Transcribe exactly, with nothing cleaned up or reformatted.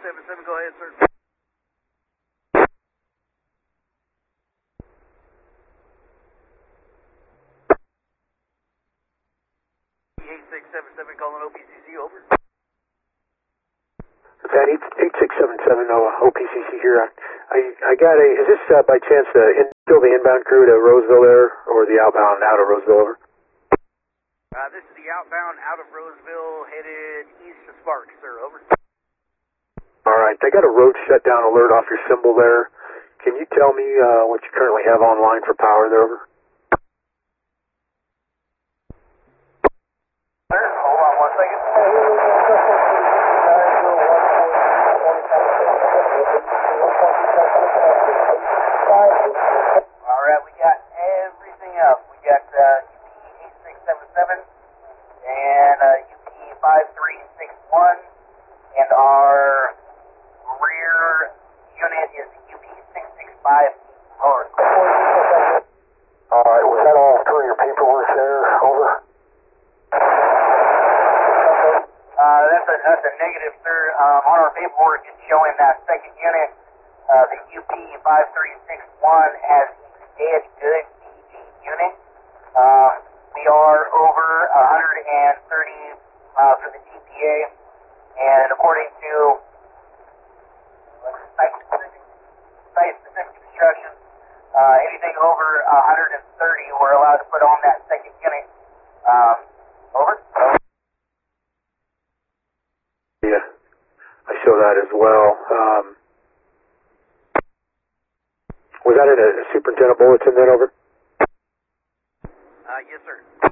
seven seven, go ahead, sir. eight six seven seven, calling O P C C, over. Pat, eight six seven seven, O P C C here. I, I got a, is this uh, by chance the, in, still the inbound crew to Roseville there, or the outbound out of Roseville, over? Uh, this is the outbound out of Roseville, headed east to Sparks, sir, over. Alright, they got a road shutdown alert off your symbol there. Can you tell me uh, what you currently have online for power there, over? Hold on one second. Alright, we got everything up. We got uh, U P eight six seven seven and uh, U P five three six one, and our rear unit is U P six six five, over. Alright, was that all through your paperwork there, over? Uh, that's a, that's a negative, sir. Um, on our paperwork, it's showing that second unit, uh, the U P five three six one, as a dead good D G unit. Uh, we are over one hundred thirty uh, for the T P A, and according to site-specific site-specific instructions, uh, anything over one hundred thirty we're allowed to put on that second unit. Um, over. Yeah, I show that as well. Um, was that in a superintendent bulletin then, over? Uh, yes, sir.